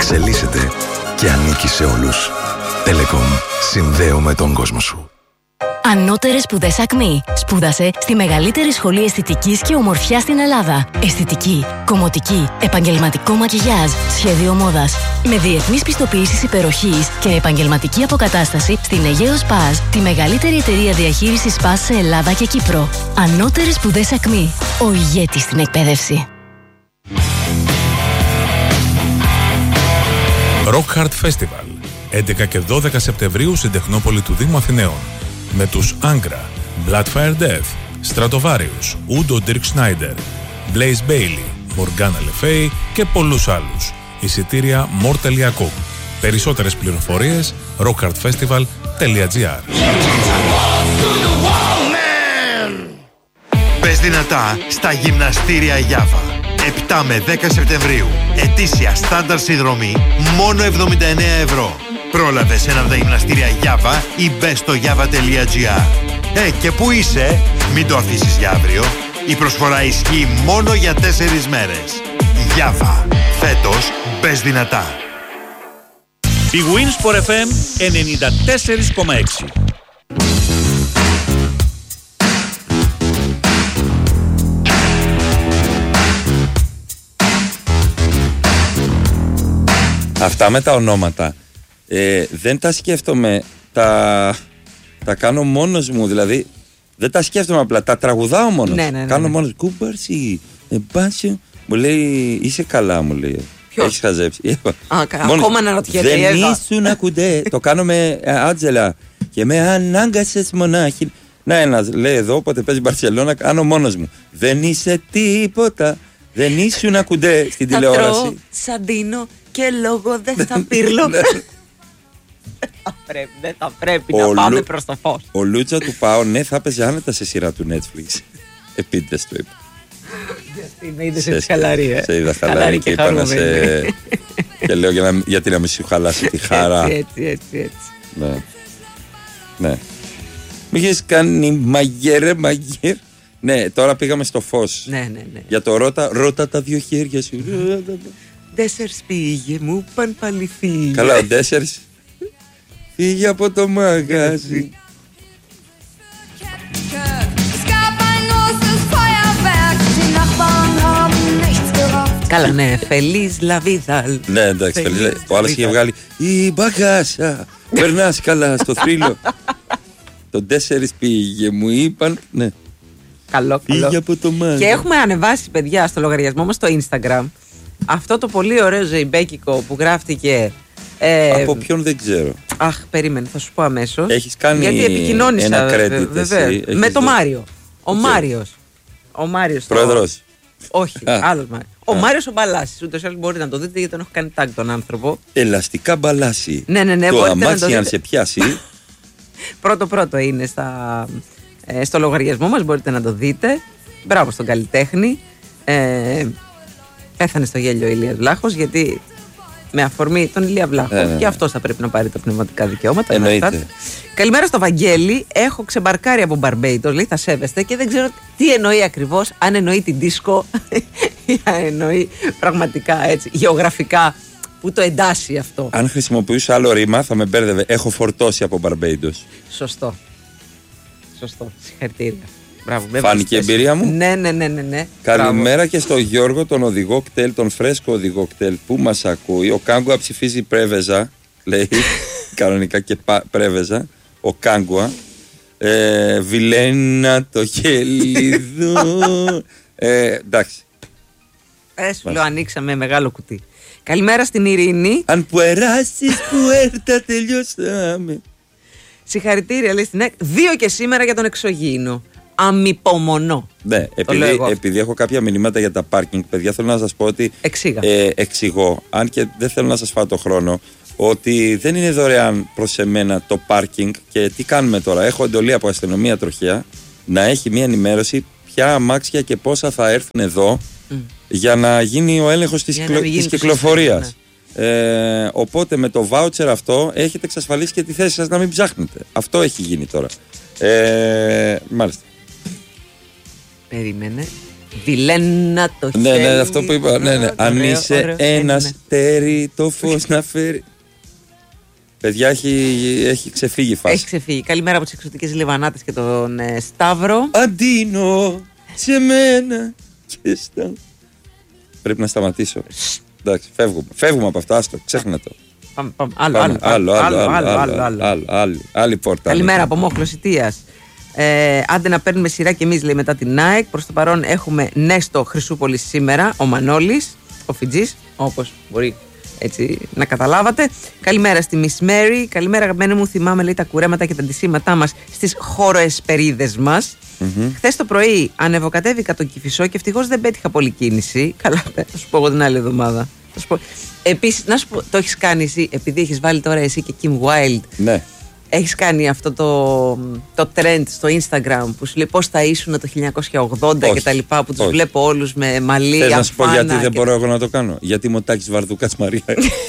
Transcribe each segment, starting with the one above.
εξελίσσεται και ανήκει σε όλους. Telecom. Συνδέουμε τον κόσμο σου. Ανώτερες σπουδές ΑΚΜΗ. Σπούδασε στη μεγαλύτερη σχολή αισθητικής και ομορφιάς στην Ελλάδα. Αισθητική, κομμωτική, επαγγελματικό μακιγιάζ, σχέδιο μόδας. Με διεθνείς πιστοποιήσεις υπεροχής και επαγγελματική αποκατάσταση στην Αιγαίο Σπας, τη μεγαλύτερη εταιρεία διαχείρισης σπας σε Ελλάδα και Κύπρο. Ανώτερες σπουδές ΑΚΜΗ. Ο ηγέτης στην εκπαίδευση. Rock Hard Festival. 11 και 12 Σεπτεμβρίου στην Τεχνόπολη του Δήμου Αθηναίων. Με τους Angra, Bloodfire Death, Stratovarius, Udo Dirk Schneider, Blaze Bailey, Morgana Le Fay και πολλούς άλλους. Εισιτήρια More.com. Περισσότερες πληροφορίες rockhardfestival.gr. Πες δυνατά στα γυμναστήρια Γιάβα. 7 με 10 Σεπτεμβρίου. Ετήσια στάνταρ συνδρομή μόνο 79 ευρώ. Πρόλαβες ένα από τα γυμναστήρια Γιάβα ή μπες στο java.gr. Και πού είσαι? Μην το αφήσεις για αύριο. Η προσφορά ισχύει μόνο για 4 μέρες. Γιάβα. Φέτος μπες δυνατά. Η Winsport FM 94,6. Αυτά με τα ονόματα δεν τα σκέφτομαι, τα κάνω μόνος μου, δηλαδή δεν τα σκέφτομαι απλά, τα τραγουδάω μόνος. Ναι. Κάνω μόνος, Κούμπαρση, Εμπάσιο, μου λέει είσαι καλά, μου λέει. Ποιος? Έχεις χαζέψει. Ακόμα να ρωτιέται. Δεν ήσουν ακουντέ. Το κάνω με Άτζελα και με ανάγκασες μονάχη. Να ένας λέει εδώ, όποτε παίζει Μπαρσελόνα, κάνω μόνος μου. Δεν είσαι τίποτα. Δεν ήσουν ακουντέ στην τηλεόραση. Θα τρώω σαντίνο και λόγο δεν θα πύρλω. Δεν θα πρέπει να πάμε προς το φως. Ο Λούτσα του ΠΑΟ, ναι, θα έπαιζε άνετα σε σειρά του Netflix. Επίτηδες το είπα. Γιατί με είδες έτσι χαλαρή, Σε είδα χαλαρή και είπα να σε... Και λέω γιατί να μην σου χαλάσει τη χαρά. Έτσι. Ναι. Μη έχεις κάνει μαγέρε. Ναι, τώρα πήγαμε στο φως. Ναι. Για το ρώτα τα 2 χέρια σου. Ντέσσερς πήγε, μου παν πάλι φύγε. Καλά, ο Ντέσσερς φύγε από το μαγάζι. Καλά, ναι, Φελίς Λαβίδαλ. Ναι, εντάξει, ο άλλος είχε βγάλει η μπαγάσα. Περνάς καλά στο θρύλο. Το 4 πήγε, μου είπαν. Ναι. Καλό. Από το μάγκα. Και έχουμε ανεβάσει, παιδιά, στο λογαριασμό μας στο Instagram αυτό το πολύ ωραίο ζεϊμπέκικο που γράφτηκε. Από ποιον δεν ξέρω. Αχ, περίμενε, θα σου πω αμέσως. Έχεις κάνει γιατί επικοινώνησα, ένα credit βέβαια. Με το Μάριο. Ο Μάριος. Πρόεδρος. Όχι, άλλος Μάριος. Ο Μάριος ο Μπαλάσης. Ούτως ή άλλως μπορείτε να το δείτε γιατί τον έχω κάνει tag τον άνθρωπο. Ελαστικά Μπαλάση. Ναι, το αμάξι αν σε πιάσει. Πρώτο είναι στο λογαριασμό μας, μπορείτε να το δείτε. Μπράβο στον καλλιτέχνη. Πέθανε στο γέλιο ο Ηλίας Βλάχος, γιατί με αφορμή τον Ηλία Βλάχο και αυτός θα πρέπει να πάρει τα πνευματικά δικαιώματα. Εννοείται. Καλημέρα στο Βαγγέλη. Έχω ξεμπαρκάρει από Μπαρμπέιτος, λέει, θα σέβεστε, και δεν ξέρω τι εννοεί ακριβώς, αν εννοεί την δίσκο ή αν εννοεί πραγματικά έτσι, γεωγραφικά, που το εντάσσει αυτό. Αν χρησιμοποιούσα άλλο ρήμα θα με μπέρδευε. Έχω φορτώσει από Μπαρμπέιτος. Σωστό. Συγχαρητήρια. Μπράβο, φάνηκε η εμπειρία μου. Ναι. Καλημέρα και στο Γιώργο, τον οδηγό κτέλ, τον φρέσκο οδηγό κτέλ που μας ακούει. Ο Κάγκουα ψηφίζει Πρέβεζα, λέει. Κανονικά και Πρέβεζα. Ο Κάγκουα. Βιλένα το χελιδό. Εντάξει. Σου λέω, ανοίξαμε μεγάλο κουτί. Καλημέρα στην Ειρήνη. Αν περάσεις πουέρτα τελειώσαμε. Συγχαρητήρια, λέει στην ΕΚ. 2 και σήμερα για τον εξωγήινο. Αμυπομονώ. Ναι, επειδή έχω κάποια μηνύματα για τα πάρκινγκ, παιδιά, θέλω να σας πω ότι εξηγώ, αν και δεν θέλω να σας φάω το χρόνο, ότι δεν είναι δωρεάν προς εμένα το πάρκινγκ. Και τι κάνουμε τώρα? Έχω εντολή από αστυνομία τροχέα να έχει μια ενημέρωση ποια αμάξια και πόσα θα έρθουν εδώ για να γίνει ο έλεγχος της κυκλοφορίας. Οπότε με το voucher αυτό έχετε εξασφαλίσει και τη θέση σας να μην ψάχνετε. Αυτό έχει γίνει τώρα. Μάλιστα. Περίμενε. Βιλένα το χέρι. Ναι, αυτό που είπα. Ναι. Αν είσαι ένα αστέρι, το φως να φέρει. Παιδιά, έχει ξεφύγει η φάση. Έχει ξεφύγει. Καλημέρα από τις εξωτικές Λιβανάτες και τον Σταύρο. Αντίνω σε μένα και στα... Πρέπει να σταματήσω. Εντάξει, φεύγουμε από αυτό, άστο, ξέχνα το. Άλλη πόρτα. Καλημέρα από Μόχλος Ιτίας. Άντε να παίρνουμε σειρά και εμείς, λέει, μετά την ΑΕΚ. Προς το παρόν έχουμε Νέστο Χρυσούπολης σήμερα. Ο Μανώλης, ο Φιτζής, όπως μπορεί έτσι να καταλάβατε. Καλημέρα στη Miss Mary. Καλημέρα, αγαπημένη μου. Θυμάμαι, λέει, τα κουρέματα και τα αντισήματά μας στις χωροεσπερίδες μας. Χθες το πρωί ανεβοκατέβηκα τον Κηφισό και ευτυχώς δεν πέτυχα πολύ κίνηση. Καλά, θα σου πω εγώ την άλλη εβδομάδα. Επίσης, να σου πω, το έχεις κάνει εσύ, επειδή έχεις βάλει τώρα εσύ και Kim Wilde. Ναι. Έχεις κάνει αυτό το trend στο Instagram που σου λέει πώς θα ήσουν το 1980 και τα λοιπά, που τους βλέπω όλους με μαλλί. Θες να σου πω γιατί δεν μπορώ εγώ να το κάνω? Γιατί είμαι ο Τάκης Βαρδούκας, Μαρία.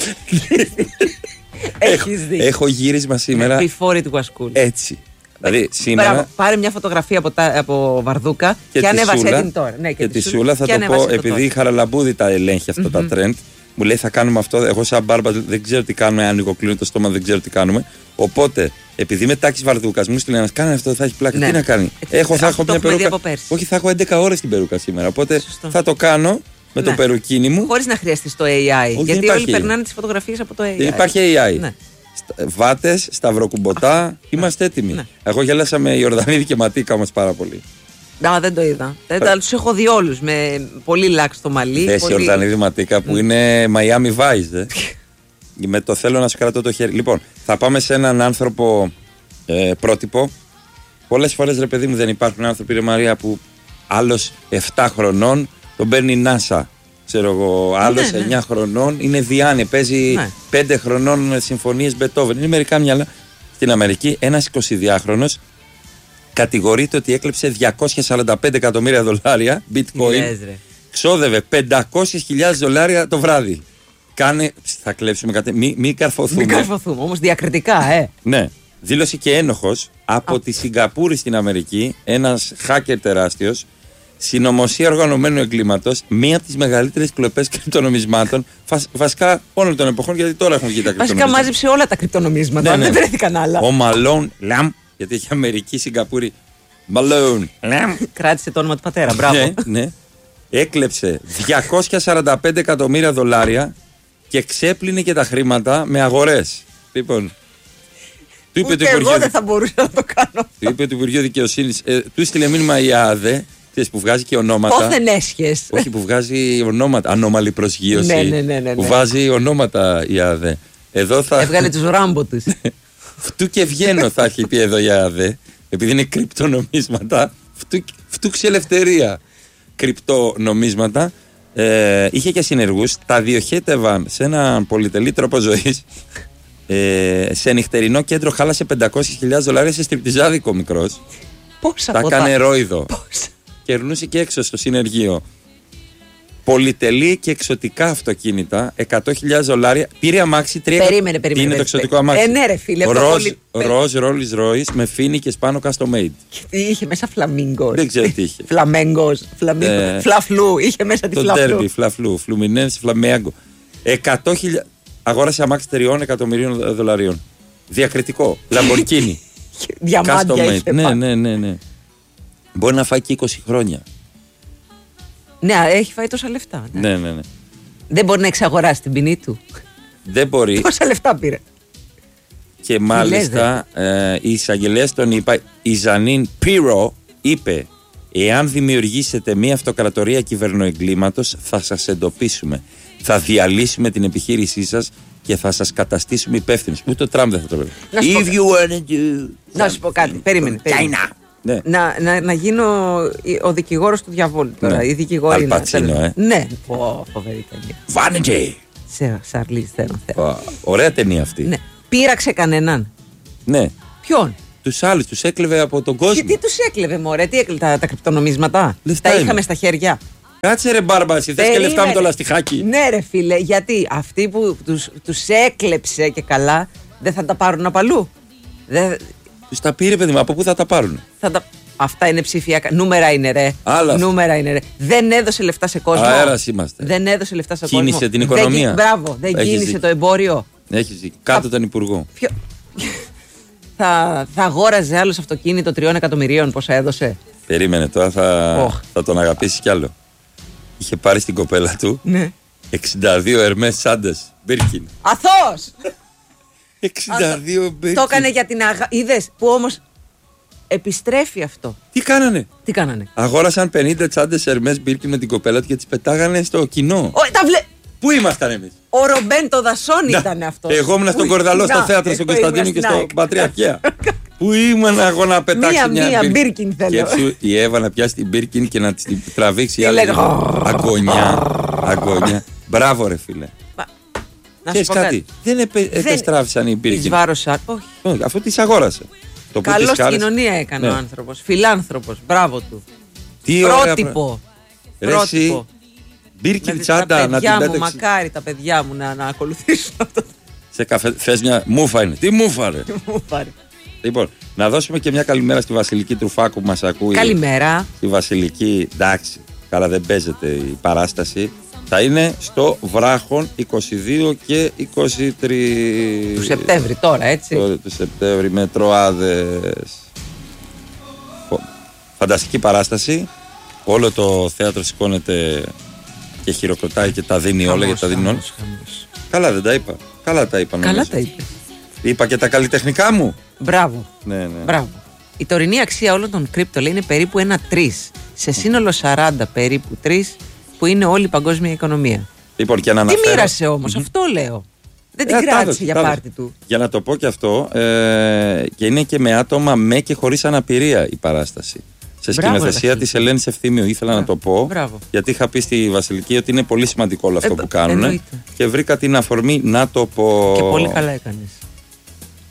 Έχεις δει. Έχω γύρισμα σήμερα. Before it was cool. Έτσι. Δηλαδή σήμερα. Πάρε μια φωτογραφία από Βαρδούκα και ανέβασε την τώρα. Ναι, και τη Σούλα θα το πω, επειδή η Χαραλαμπούδη τα ελέγχει αυτά τα trend. Μου λέει θα κάνουμε αυτό. Εγώ, σαν μπάρμπα, δεν ξέρω τι κάνουμε. Αν νοικοκλίνω το στόμα, δεν ξέρω τι κάνουμε. Οπότε, επειδή είμαι Τάκης Βαρδούκας, μου στείλει ένα κάνει αυτό, θα έχει πλάκα. Τι να κάνει. Θα έχω μια περούκα. Όχι, θα έχω 11 ώρες την περούκα σήμερα. Οπότε θα το κάνω με το περουκίνι μου. Χωρίς να χρειαστεί το AI. Γιατί όλοι περνάνε τις φωτογραφίες από το AI. Δεν υπάρχει AI. Βάτες, σταυροκουμπουτά, είμαστε έτοιμοι. Εγώ γέλασα με Ιορδανίδη και Ματίκα όμως πάρα πολύ. Δεν το είδα. Τους έχω δει όλους με πολύ λάξ το μαλλί. Δες η Ιορδανίδη Ματίκα που είναι Miami Vice. Με το θέλω να σου κρατώ το χέρι. Λοιπόν, θα πάμε σε έναν άνθρωπο πρότυπο. Πολλές φορές, ρε παιδί μου, δεν υπάρχουν άνθρωποι, ρε Μαρία, που άλλος 7 χρονών τον παίρνει η NASA. Ξέρω εγώ, άλλος 9 χρονών είναι Διάννη, παίζει 5 χρονών συμφωνίες Μπετόβεν. Είναι μερικά μυαλά. Στην Αμερική, ένας 22χρονος κατηγορείται ότι έκλεψε $245 εκατομμύρια bitcoin. Ξόδευε $500,000 το βράδυ. Θα κλέψουμε κάτι. Μην καρφωθούμε. Μην καρφωθούμε, όμως διακριτικά, Ναι. Δήλωσε και ένοχος από τη Σιγκαπούρη στην Αμερική, ένας hacker τεράστιος, συνωμοσία οργανωμένου εγκλήματος, μία από τις μεγαλύτερες κλοπές κρυπτονομισμάτων, βασικά όλων των εποχών, γιατί τώρα έχουν βγει τα κρυπτονομίσματα. Βασικά μάζεψε όλα τα κρυπτονομίσματα, δεν βρέθηκαν άλλα. Ο Μαλόν Λαμ, γιατί έχει Αμερική, Σιγκαπούρη. Μαλόν Λαμ. Κράτησε το όνομα του πατέρα, μπράβο. Ναι. Έκλεψε $245 εκατομμύρια και ξέπλυνε και τα χρήματα με αγορές. Λοιπόν. Ούτε εγώ δεν θα μπορούσα να το κάνω. Του είπε το Υπουργείο Δικαιοσύνης, του στείλε μήνυμα η ΑΔΕ, που βγάζει και ονόματα. Όχι, δεν έσχες. Όχι, που βγάζει ονόματα. Ανώμαλη προσγείωση. Ναι. Που βάζει ονόματα η ΑΔΕ. Εδώ θα... Έβγαλε τους Ράμπο της. Φτού και βγαίνω, θα έχει πει εδώ η ΑΔΕ. Επειδή είναι κρυπτονομίσματα. Φτούξη ελευθερία. Κρυπτονομίσματα. Είχε και συνεργούς. Τα διοχέτευαν σε έναν πολυτελή τρόπο ζωής. Σε νυχτερινό κέντρο χάλασε $500,000 σε στριπτιζάδικο μικρός. Πόσα τα έκανε ρόιδο. Κερνούσε και έξω στο συνεργείο. Πολυτελή και εξωτικά αυτοκίνητα, $100,000. Πήρε αμάξι 3. Περίμενε. Τι είναι το εξωτικό αμάξι? Ναι, ρε φίλε. Ροζ Rolls Royce με φίνικες πάνω custom made. Τι είχε μέσα, φλαμίγκος? Δεν ξέρω τι είχε. Φλαμέγκος. Φλαφλού. Είχε μέσα τη φλαφλού. Το τέρμι, φλαφλού. Φλουμινένς, φλαμέγκο. 100,000. Αγόρασε αμάξι $3 εκατομμυρίων. Διακριτικό. Λαμπορκίνι. Διαμάντια είχε. Ναι. Μπορεί να φάει και 20 χρόνια. Ναι, έχει φάει τόσα λεφτά. Ναι. Δεν μπορεί να εξαγοράσει την ποινή του. Δεν μπορεί. Πόσα λεφτά πήρε. Και μάλιστα η εισαγγελέας τον είπα, η Ζανίν Πύρο είπε, εάν δημιουργήσετε μια αυτοκρατορία κυβερνοεγκλήματος θα σας εντοπίσουμε. Θα διαλύσουμε την επιχείρησή σας και θα σας καταστήσουμε υπεύθυνους. Ούτε ο Τραμπ δεν θα το πει. Να σου πω κάτι. Περίμενε. Ναι. Να γίνω ο δικηγόρος του διαβόλου τώρα. Η δικηγόρη είναι. Αλπατσίνο, Ναι. Φοβερή ταινία. Vanity. Σαρλίζ Θέρον. Ωραία ταινία αυτή. Ναι. Πείραξε κανέναν? Ναι. Ποιον? Τους άλλους, τους έκλεβε από τον κόσμο. Και τι τους έκλεβε, μωρέ? Τι έκλεβε? Τα κρυπτονομίσματα? Λεφτά τα είχαμε στα χέρια. Κάτσε ρε μπάρμπα, εσύ θες και λεφτά με το λαστιχάκι. Ναι ρε φίλε, γιατί αυτοί που τους έκλεψε και καλά δεν θα τα πάρουν απαλού? Τους τα πήρε παιδί μου, από πού θα τα πάρουν? Αυτά είναι ψηφιακά. Νούμερα είναι ρε. Νούμερα είναι ρε. Δεν έδωσε λεφτά σε κόσμο. Αέρας είμαστε. Δεν έδωσε λεφτά σε κόσμο. Κίνησε την οικονομία. Μπράβο. Δεν κίνησε το εμπόριο. Έχεις δει. Κάτω τον υπουργό. Θα αγόραζε άλλο αυτοκίνητο 3 εκατομμυρίων, πόσα έδωσε. Περίμενε τώρα, θα τον αγαπήσει κι άλλο. Είχε πάρει στην κοπέλα του 62 Ερμές τσάντες Μπίρκιν. Αθώος! 62 Μπίρκιν. Το έκανε για την είδες που όμως επιστρέφει αυτό. Τι κάνανε. Αγόρασαν 50 τσάντες Ερμές Μπίρκιν με την κοπέλα του και τις πετάγανε στο κοινό. Πού ήμασταν εμείς? Ο Ρομπέντο Δασόνι ήταν αυτό. Εγώ ήμουν στον Κορδαλό, στο θέατρο, στον Κωνσταντίνο και στο Πατριαρχία. Πού ήμουν εγώ να πετάξει μία Μπίρκιν θέλω. Και η Εύα να πιάσει την Μπίρκιν και να την τραβήξει. Αγωνιά. Μπράβο ρε φίλε. Ξέρεις κάτι, δεν επεστράφησαν οι Μπίρκιν. Τις βάρωσαν, όχι. Αυτό τις αγόρασε. Καλώς κοινωνία έκανε ο άνθρωπος. Φιλάνθρωπος, μπράβο του. Πρότυπο. Μπίρκιν τσάντα να την πέταξε. Μακάρι τα παιδιά μου να ακολουθήσουν αυτό. Σε καφέ, θες μια μούφα είναι. Τι μούφα ρε. Λοιπόν, να δώσουμε και μια καλημέρα στη Βασιλική Τρουφάκου που μας ακούει. Καλημέρα. Στη Βασιλική, εντάξει, καλά δεν παίζεται η παράσταση. Θα είναι στο Βράχον 22 και 23 του Σεπτέμβρη τώρα, έτσι. Του Σεπτέμβρη με τροάδες. Φανταστική παράσταση. Όλο το θέατρο σηκώνεται και χειροκροτάει και τα δίνει όλα, γιατί τα δίνει όλα. Καλά δεν τα είπα. Καλά τα είπα. Καλά τα είπε. Είπα και τα καλλιτεχνικά μου. Μπράβο. Ναι. Μπράβο. Η τωρινή αξία όλων των κρύπτο λέει είναι περίπου 1-3. Σε σύνολο 40 περίπου 3 που είναι όλη η παγκόσμια οικονομία. Λοιπόν, και να τι μοίρασε όμως, αυτό λέω. Δεν την κράτησε για πάρτι του. Για να το πω και αυτό, και είναι και με άτομα με και χωρίς αναπηρία η παράσταση. Σε σκηνοθεσία της Ελένης Ευθύμιου ήθελα να το πω. Μπράβο. Γιατί είχα πει στη Βασιλική ότι είναι πολύ σημαντικό όλο αυτό που κάνουν. Και βρήκα την αφορμή να το πω. Και πολύ καλά έκανες.